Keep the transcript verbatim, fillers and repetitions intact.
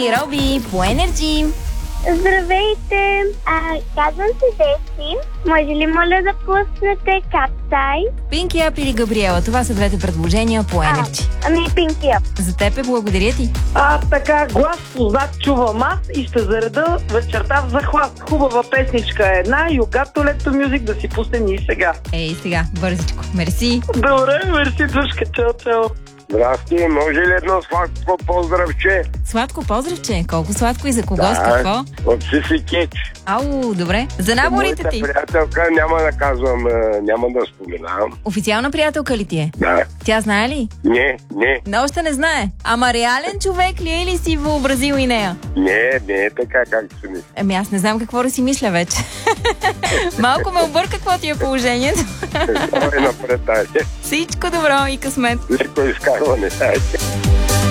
и Роби по Енерджи. Здравейте! А, казвам се Деси. Може ли моля да пуснете Капсай? Пинки Ап или Габриела? Това са двете предложения по Енерджи. Ами Пинки Ап. За теб е, благодаря ти. А, така, глас познат чувам аз и ще зареда вечерта в захлад. Хубава песничка е една и Югато Лето Мюзик да си пуснем и сега. Ей, сега, бързичко. Мерси. Добре, мерси, душка, чао, чао. Здрасти, може ли едно сладко поздравче? Сладко поздравче. Колко сладко и за кого, Да, с какво? от Сиси Кич. Ау, добре. За наборите Моята ти. приятелка, няма да казвам, а, няма да споменавам. Официална приятелка ли ти е? Да. Тя знае ли? Не, не, Но още не знае. Ама реален човек ли е или си въобразил и нея? не, не е така, както си мисля. Ами аз не знам какво да си мисля вече. Малко ме обърка какво ти е положението. Давай напред, айде. Всичко добро и късмет. Леко изкарване, айде.